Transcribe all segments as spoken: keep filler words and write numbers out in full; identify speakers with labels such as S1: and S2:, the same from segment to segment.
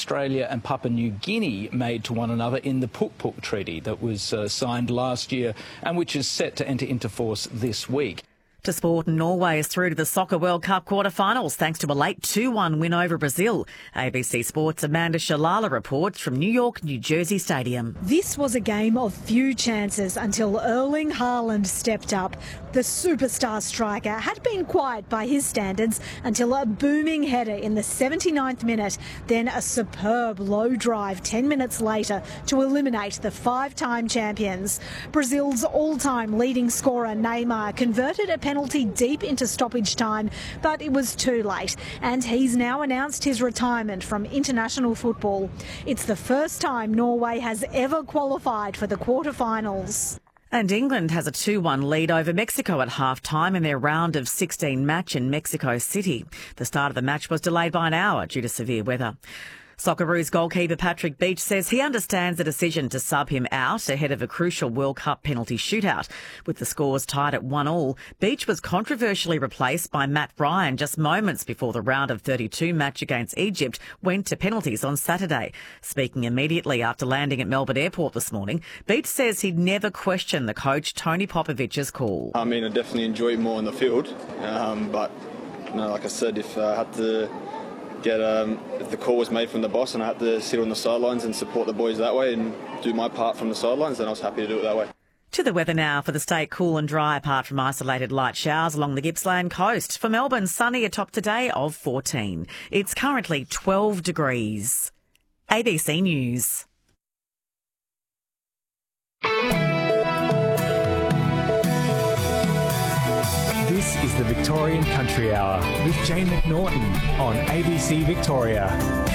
S1: Australia and Papua New Guinea made to one another in the Puk Puk Treaty that was uh, signed last year and which is set to enter into force this week.
S2: To sport, Norway is through to the Soccer World Cup quarter-finals thanks to a late two one win over Brazil. A B C Sports' Amanda Shalala reports from New York, New Jersey Stadium.
S3: This was a game of few chances until Erling Haaland stepped up. The superstar striker had been quiet by his standards until a booming header in the seventy-ninth minute, then a superb low drive ten minutes later to eliminate the five-time champions. Brazil's all-time leading scorer Neymar converted a penalty deep into stoppage time, but it was too late, and he's now announced his retirement from international football. It's the first time Norway has ever qualified for the quarterfinals.
S2: And England has a two one lead over Mexico at half-time in their round of sixteen match in Mexico City. The start of the match was delayed by an hour due to severe weather. Socceroos goalkeeper Patrick Beach says he understands the decision to sub him out ahead of a crucial World Cup penalty shootout. With the scores tied at one all, Beach was controversially replaced by Matt Ryan just moments before the round of thirty-two match against Egypt went to penalties on Saturday. Speaking immediately after landing at Melbourne Airport this morning, Beach says he'd never question the coach Tony Popovich's call.
S4: I mean, I definitely enjoy it more on the field, um, but you know, like I said, if I had to get um, if the call was made from the boss and I had to sit on the sidelines and support the boys that way and do my part from the sidelines, then I was happy to do it that way.
S2: To the weather now. For the state, cool and dry apart from isolated light showers along the Gippsland coast. For Melbourne, sunny atop today of fourteen. It's currently twelve degrees. A B C News.
S5: This is the Victorian Country Hour with Jane McNaughton on A B C Victoria.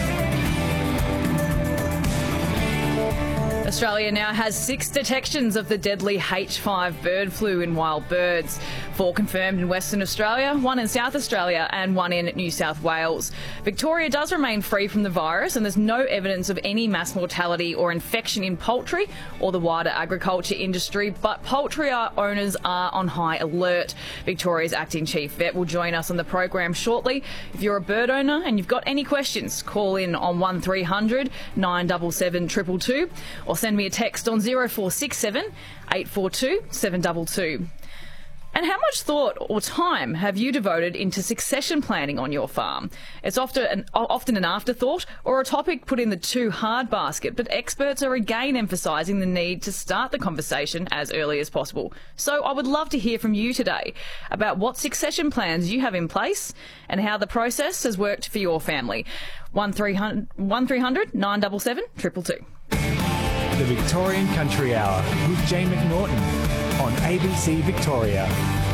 S6: Australia now has six detections of the deadly H five bird flu in wild birds. Four confirmed in Western Australia, one in South Australia and one in New South Wales. Victoria does remain free from the virus and there's no evidence of any mass mortality or infection in poultry or the wider agriculture industry, but poultry owners are on high alert. Victoria's acting chief vet will join us on the program shortly. If you're a bird owner and you've got any questions, call in on one three hundred nine seven seven two two two or send me a text on zero four six seven eight four two seven two two. And how much thought or time have you devoted into succession planning on your farm? It's often an, often an afterthought or a topic put in the too hard basket, but experts are again emphasising the need to start the conversation as early as possible. So I would love to hear from you today about what succession plans you have in place and how the process has worked for your family. one three hundred nine seven seven two two two.
S5: The Victorian Country Hour with Jane McNaughton on A B C Victoria.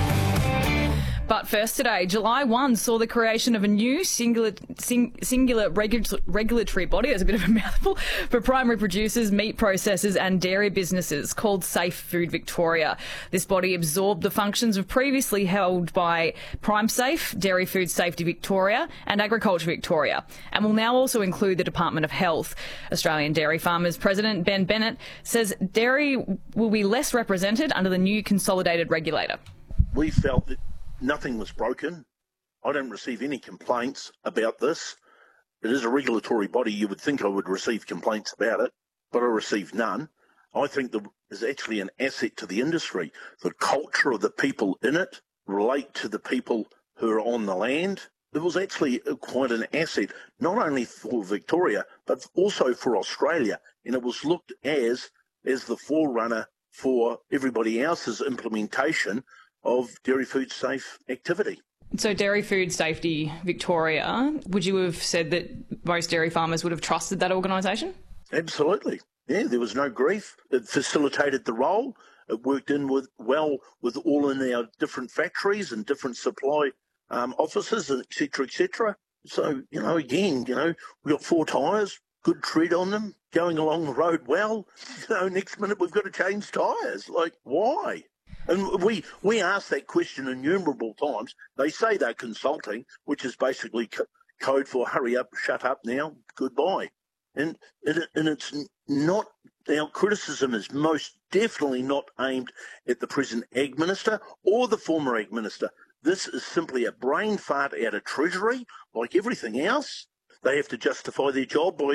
S6: But first today, July first saw the creation of a new singular, sing, singular regu- regulatory body, that's a bit of a mouthful, for primary producers, meat processors and dairy businesses called Safe Food Victoria. This body absorbed the functions of previously held by PrimeSafe, Dairy Food Safety Victoria and Agriculture Victoria, and will now also include the Department of Health. Australian Dairy Farmers President Ben Bennett says dairy will be less represented under the new consolidated regulator.
S7: We felt that nothing was broken. I don't receive any complaints about this. It is a regulatory body. You would think I would receive complaints about it, but I received none. I think that is actually an asset to the industry. The culture of the people in it relate to the people who are on the land. It was actually quite an asset, not only for Victoria, but also for Australia. And it was looked as, as the forerunner for everybody else's implementation of dairy food safe activity.
S6: So Dairy Food Safety Victoria, would you have said that most dairy farmers would have trusted that organisation?
S7: Absolutely. Yeah, there was no grief. It facilitated the role. It worked in with well with all in our different factories and different supply um, offices, et cetera, et cetera. So, you know, again, you know, we've got four tyres, good tread on them, going along the road well. You know, next minute we've got to change tyres. Like, why? And we, we ask that question innumerable times. They say they're consulting, which is basically co- code for hurry up, shut up now, goodbye. And, and, and it's not, our criticism is most definitely not aimed at the present Ag Minister or the former Ag Minister. This is simply a brain fart out of Treasury, like everything else. They have to justify their job by